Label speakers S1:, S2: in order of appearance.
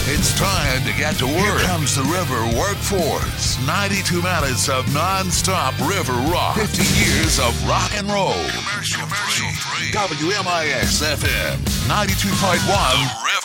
S1: It's time to get to work. Here comes the River Workforce. 92 minutes of non-stop river rock. 50 years of rock and roll. Commercial free. WMIX FM 92.1 The River.